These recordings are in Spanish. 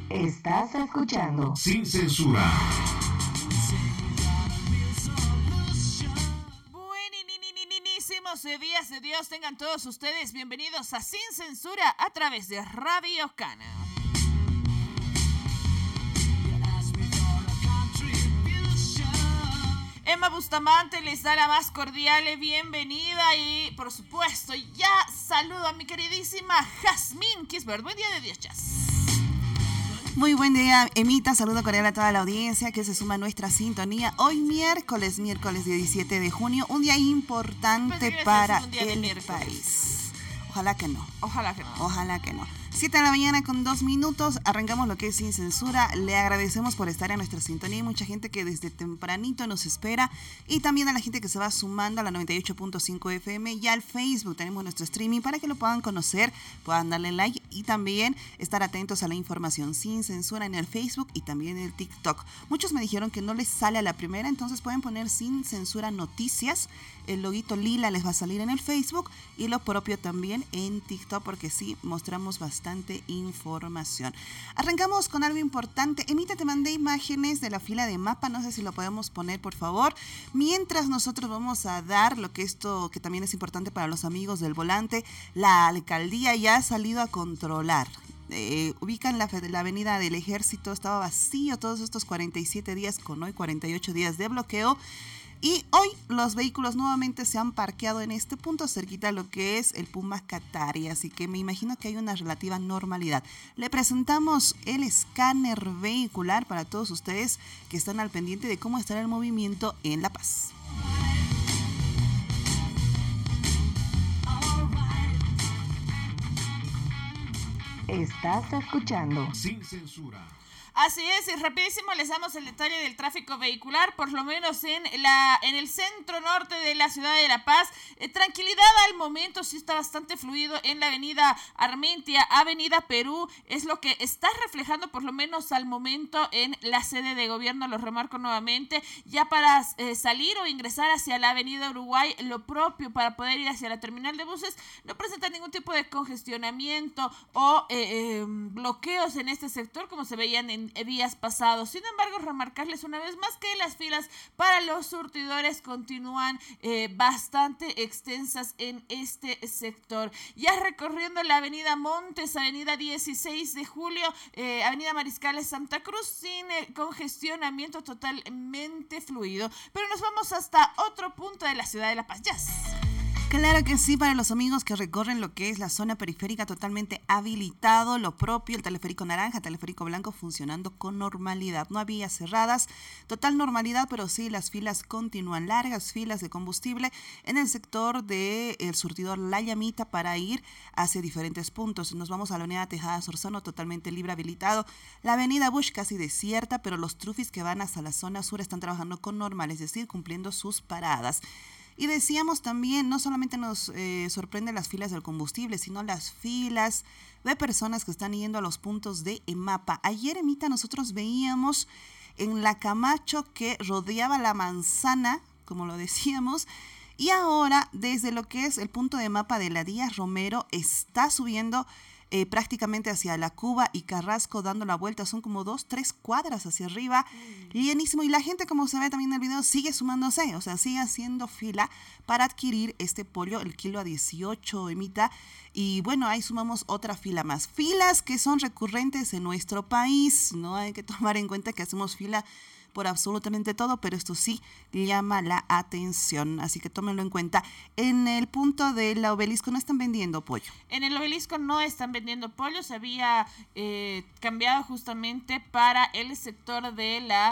Estás escuchando Sin Censura. Buenísimos días de Dios tengan todos ustedes. Bienvenidos a Sin Censura a través de Radio Cana. Emma Bustamante les da la más cordial bienvenida y, por supuesto, ya saludo a mi queridísima Jazmín Kisbert. Buen día de Dios, Jazz. Muy buen día, Emita. Saludo cordial a toda la audiencia que se suma a nuestra sintonía. Hoy miércoles 17 de junio, un día importante para el país. Ojalá que no. Ojalá que no. Ojalá que no. 7 de la mañana con 2 minutos, arrancamos lo que es Sin Censura. Le agradecemos por estar en nuestra sintonía. Hay mucha gente que desde tempranito nos espera y también a la gente que se va sumando a la 98.5 FM y al Facebook. Tenemos nuestro streaming para que lo puedan conocer, puedan darle like y también estar atentos a la información Sin Censura en el Facebook y también en el TikTok. Muchos me dijeron que no les sale a la primera, entonces pueden poner Sin Censura Noticias. El loguito lila les va a salir en el Facebook y lo propio también en TikTok porque sí mostramos bastante información. Arrancamos con algo importante. Emita, te mandé imágenes de la fila de mapa, no sé si lo podemos poner por favor. Mientras nosotros vamos a dar lo que esto, que también es importante para los amigos del volante, la alcaldía ya ha salido a controlar. Ubican la avenida del Ejército, estaba vacío todos estos 47 días con hoy 48 días de bloqueo. Y hoy los vehículos nuevamente se han parqueado en este punto cerquita a lo que es el Puma Qatari, así que me imagino que hay una relativa normalidad. Le presentamos el escáner vehicular para todos ustedes que están al pendiente de cómo estará el movimiento en La Paz. Estás escuchando Sin Censura. Así es, y rapidísimo les damos el detalle del tráfico vehicular, por lo menos en el centro norte de la ciudad de La Paz. Tranquilidad al momento, sí está bastante fluido en la avenida Armentia, avenida Perú, es lo que está reflejando por lo menos al momento en la sede de gobierno, lo remarco nuevamente. Ya para salir o ingresar hacia la avenida Uruguay, lo propio para poder ir hacia la terminal de buses, no presenta ningún tipo de congestionamiento o bloqueos en este sector como se veían en días pasados. Sin embargo, remarcarles una vez más que las filas para los surtidores continúan bastante extensas en este sector. Ya recorriendo la avenida Montes, avenida 16 de julio, avenida Mariscales Santa Cruz, sin congestionamiento, totalmente fluido. Pero nos vamos hasta otro punto de la ciudad de La Paz. Yes. Claro que sí, para los amigos que recorren lo que es la zona periférica totalmente habilitado, lo propio, el teleférico naranja, el teleférico blanco funcionando con normalidad. No había cerradas, total normalidad, pero sí las filas continúan, largas filas de combustible en el sector del surtidor La Llamita para ir hacia diferentes puntos. Nos vamos a la avenida Tejada Sorzano, totalmente libre habilitado. La avenida Bush casi desierta, pero los trufis que van hacia la zona sur están trabajando con normal, es decir, cumpliendo sus paradas. Y decíamos también, no solamente nos sorprenden las filas del combustible, sino las filas de personas que están yendo a los puntos de EMAPA. Ayer, Emita, nosotros veíamos en la Camacho que rodeaba la manzana, como lo decíamos, y ahora desde lo que es el punto de EMAPA de la Díaz Romero está subiendo prácticamente hacia la Cuba y Carrasco dando la vuelta, son como 2-3 cuadras hacia arriba, llenísimo, y la gente, como se ve también en el video, sigue sumándose, o sea, sigue haciendo fila para adquirir este pollo, el kilo a 18, Emita, y bueno, ahí sumamos otra fila más, filas que son recurrentes en nuestro país, no hay que tomar en cuenta que hacemos fila por absolutamente todo, pero esto sí llama la atención, así que tómenlo en cuenta. En el punto del Obelisco no están vendiendo pollo. En el Obelisco no están vendiendo pollo, se había cambiado justamente para el sector de la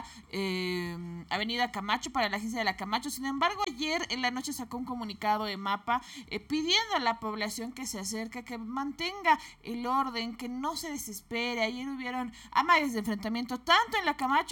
avenida Camacho, para la agencia de la Camacho. Sin embargo, ayer en la noche sacó un comunicado de MAPA pidiendo a la población que se acerque, que mantenga el orden, que no se desespere. Ayer hubieron amagues de enfrentamiento tanto en la Camacho